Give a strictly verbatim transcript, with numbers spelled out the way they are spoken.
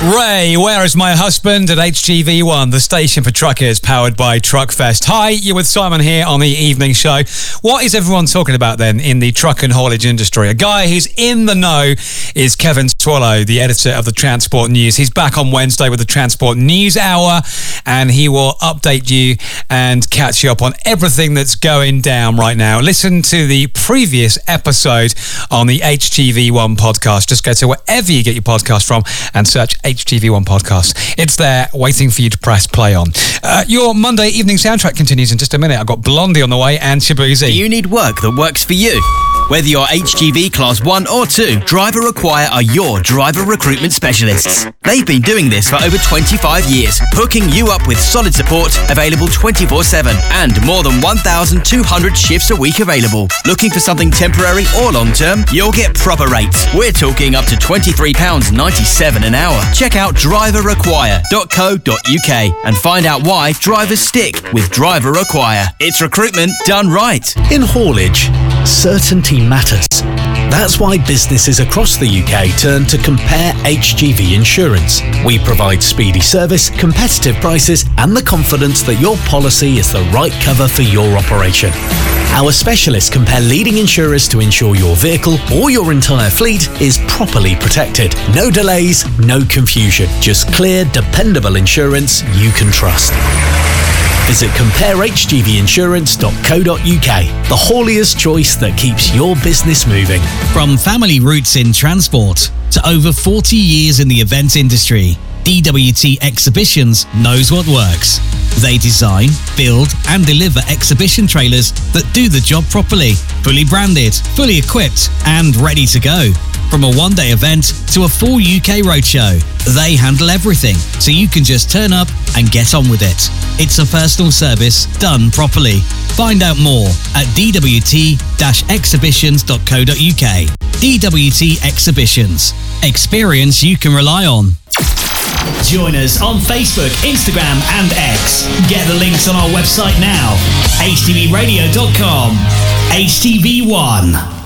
Ray, where is my husband at H G V one, the station for truckers powered by Truckfest. Hi, you're with Simon here on the evening show. What is everyone talking about then in the truck and haulage industry? A guy who's in the know is Kevin Swallow, the editor of the Transport News. He's back on Wednesday with the Transport News Hour, and he will update you and catch you up on everything that's going down right now. Listen to the previous episode on the H G V one podcast. Just go to wherever you get your podcast from and search H G V one podcast. It's there waiting for you to press play on. Uh, your Monday evening soundtrack continues in just a minute. I've got Blondie on the way and Shabuzi. Do you need work that works for you? Whether you're H G V Class one or two, Driver Require are your driver recruitment specialists. They've been doing this for over twenty-five years, hooking you up with solid support, available twenty-four seven, and more than one thousand two hundred shifts a week available. Looking for something temporary or long-term? You'll get proper rates. We're talking up to twenty-three pounds ninety-seven an hour. Check out driver require dot co dot uk and find out why drivers stick with Driver Require. It's recruitment done right. In haulage, certainty matters. That's why businesses across the U K turn to Compare H G V Insurance. We provide speedy service, competitive prices, and the confidence that your policy is the right cover for your operation. Our specialists compare leading insurers to ensure your vehicle or your entire fleet is properly protected. No delays, no confusion. Just clear, dependable insurance you can trust. Visit compare h g v insurance dot co dot uk, the haulier's choice that keeps your business moving. From family roots in transport to over forty years in the event industry, D W T Exhibitions knows what works. They design, build and deliver exhibition trailers that do the job properly, fully branded, fully equipped and ready to go. From a one-day event to a full U K roadshow, they handle everything, so you can just turn up and get on with it. It's a personal service done properly. Find out more at d w t dash exhibitions dot co dot uk. D W T Exhibitions. Experience you can rely on. Join us on Facebook, Instagram and X. Get the links on our website now. h t v radio dot com. H T V one.